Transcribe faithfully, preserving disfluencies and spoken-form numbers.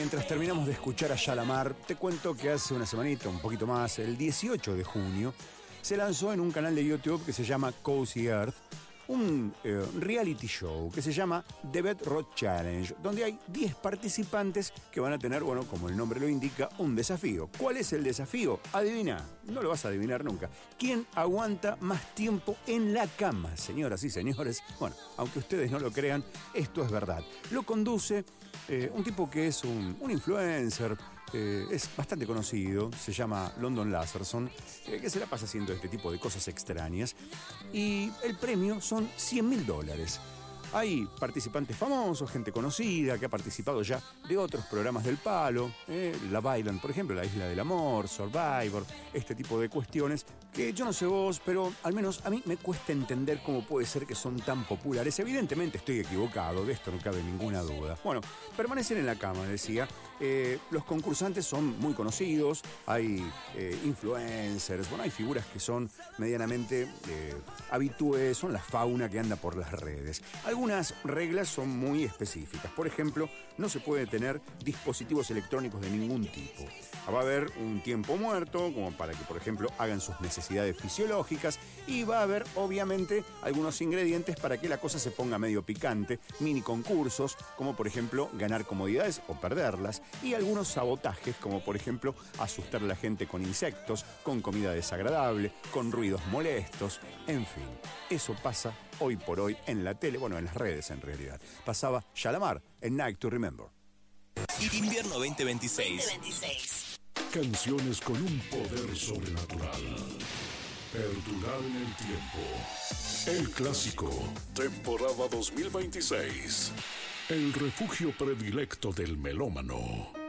mientras terminamos de escuchar a Shalamar, te cuento que hace una semanita, un poquito más, el dieciocho de junio, se lanzó en un canal de YouTube que se llama Cozy Earth, un eh, reality show que se llama The Bedrock Challenge, donde hay diez participantes que van a tener, bueno, como el nombre lo indica, un desafío. ¿Cuál es el desafío? Adivina, no lo vas a adivinar nunca. ¿Quién aguanta más tiempo en la cama? Señoras y señores, bueno, aunque ustedes no lo crean, esto es verdad. Lo conduce eh, un tipo que es un, un influencer, Eh, es bastante conocido, se llama London Lazarson, eh, que se la pasa haciendo este tipo de cosas extrañas, y el premio son cien mil dólares. Hay participantes famosos, gente conocida que ha participado ya de otros programas del palo, eh, Love Island, por ejemplo, La Isla del Amor, Survivor, este tipo de cuestiones que yo no sé vos, pero al menos a mí me cuesta entender cómo puede ser que son tan populares. Evidentemente estoy equivocado, de esto no cabe ninguna duda. Bueno, permanecen en la cama, decía. Eh, los concursantes son muy conocidos, hay eh, influencers, bueno, hay figuras que son medianamente eh, habitués, son la fauna que anda por las redes. Algunas reglas son muy específicas. Por ejemplo, no se puede tener dispositivos electrónicos de ningún tipo. Va a haber un tiempo muerto, como para que, por ejemplo, hagan sus necesidades fisiológicas, y va a haber, obviamente, algunos ingredientes para que la cosa se ponga medio picante, mini concursos, como por ejemplo ganar comodidades o perderlas, y algunos sabotajes, como por ejemplo asustar a la gente con insectos, con comida desagradable, con ruidos molestos, en fin. Eso pasa hoy por hoy en la tele, bueno, en las redes en realidad. Pasaba Shalamar en Night to Remember. Invierno veinte veintiséis. Canciones con un poder sobrenatural. Perdurar en el tiempo. El clásico. Temporada dos mil veintiséis. El refugio predilecto del melómano.